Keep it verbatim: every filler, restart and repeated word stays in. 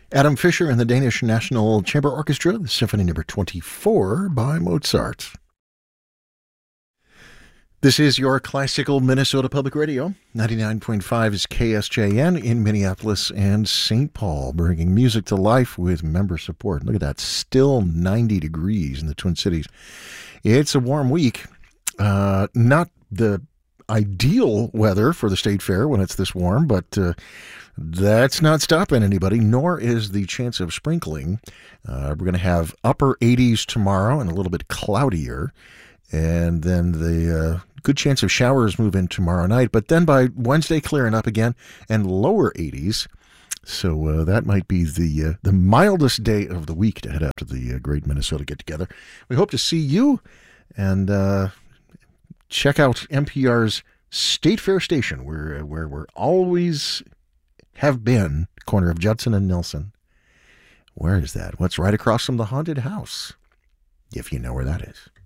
Adam Fisher and the Danish National Chamber Orchestra, the Symphony Number twenty-four by Mozart. This is your classical Minnesota Public Radio. ninety-nine point five is K S J N in Minneapolis and Saint Paul, bringing music to life with member support. Look at that, still ninety degrees in the Twin Cities. It's a warm week. Uh, not the ideal weather for the state fair when it's this warm, but uh, that's not stopping anybody, nor is the chance of sprinkling. Uh, we're going to have upper eighties tomorrow and a little bit cloudier. And then the uh, good chance of showers move in tomorrow night. But then by Wednesday, clearing up again and lower eighties. So uh, that might be the uh, the mildest day of the week to head out to the uh, Great Minnesota Get-Together. We hope to see you and uh, check out N P R's State Fair Station, where, where we're always have been, corner of Judson and Nelson. Where is that? What's right across from the haunted house? If you know where that is.